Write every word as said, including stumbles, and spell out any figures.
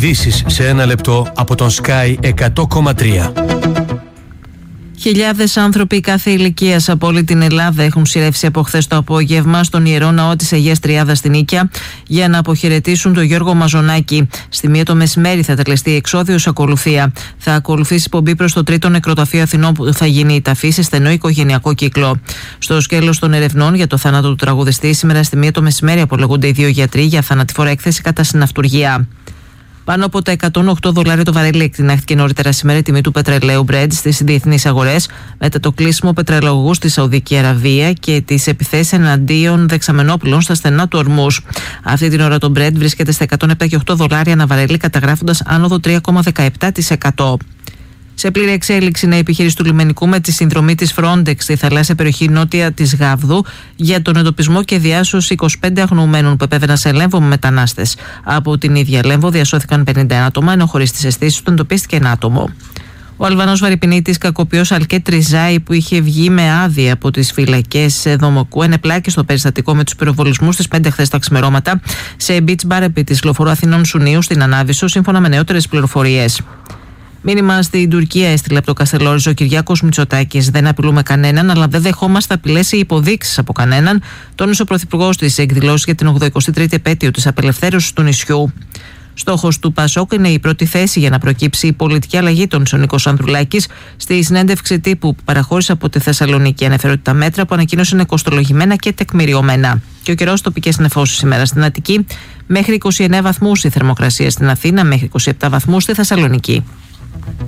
Ειδήσεις σε ένα λεπτό από τον Sky εκατό κόμμα τρία. Χιλιάδες άνθρωποι κάθε ηλικίας από όλη την Ελλάδα έχουν σειρεύσει από χθες το απόγευμα στον Ιερό Ναό της Αγίας Τριάδας στην Νίκαια για να αποχαιρετήσουν τον Γιώργο Μαζονάκη. Στη μία το μεσημέρι θα τελεστεί εξώδιος ακολουθία. Θα ακολουθήσει πομπή προς το τρίτο νεκροταφείο Αθηνών που θα γίνει η ταφή σε στενό οικογενειακό κύκλο. Στο σκέλος των ερευνών για το θάνατο του τραγουδιστή, σήμερα στη μία το μεσημέρι απολογούνται οι δύο γιατροί για θανατηφόρα έκθεση κατά συναυτουργία. Πάνω από τα εκατόν οκτώ δολάρια το βαρέλι εκτινάχθηκε νωρίτερα σήμερα η τιμή του πετρελαίου Brent στις διεθνείς αγορές μετά το κλείσιμο πετρελαγωγού στη Σαουδική Αραβία και τις επιθέσεις εναντίον δεξαμενόπλων στα στενά του Ορμούς. Αυτή την ώρα το Brent βρίσκεται στα εκατόν επτά κόμμα οκτώ δολάρια ανά βαρέλι, καταγράφοντας άνοδο τρία κόμμα δεκαεπτά τοις εκατό. Σε πλήρη εξέλιξη είναι η επιχείρηση του λιμενικού με τη συνδρομή της Frontex στη θαλάσσια περιοχή νότια της Γάβδου για τον εντοπισμό και διάσωση είκοσι πέντε αγνοωμένων που επέβαιναν σε Λέμβο με μετανάστες. Από την ίδια Λέμβο διασώθηκαν πενήντα ένα άτομα, ενώ χωρίς τις αισθήσεις του εντοπίστηκε ένα άτομο. Ο Αλβανός βαρυπινίτης κακοποιός Αλκέτ Τριζάη, που είχε βγει με άδεια από τις φυλακές Δομοκού, ενεπλάκη στο περιστατικό με τους πυροβολισμούς στις πέντε χθες τα ξημερώματα σε beach bar επί της λεωφορείου Αθηνών Σουνίου στην Ανάβησο, σύμφωνα με νεότερες πληροφορίες. Μήνυμα στην Τουρκία έστειλε από το Καστελόριζο ο Κυριάκος Μητσοτάκης. Δεν απειλούμε κανέναν, αλλά δεν δεχόμαστε απειλές ή υποδείξεις από κανέναν, τόνισε ο Πρωθυπουργός της σε εκδηλώσεις για την ογδοηκοστή τρίτη επέτειο της απελευθέρωσης του νησιού. Στόχος του Πασόκ είναι η πρώτη θέση για να προκύψει η πολιτική αλλαγή, τόνισε ο Νίκος Ανδρουλάκης στη συνέντευξη τύπου που παραχώρησε από τη Θεσσαλονίκη. Ανέφερε ότι τα μέτρα που ανακοίνωσε είναι κοστολογημένα και τεκμηριωμένα. Και ο καιρός, τοπικές νεφώσεις σήμερα στην Αττική, μέχρι είκοσι εννέα βαθμούς η θερμοκρασία στην Αθήνα, μέχρι είκοσι επτά βαθμούς στη Θεσσαλονίκη.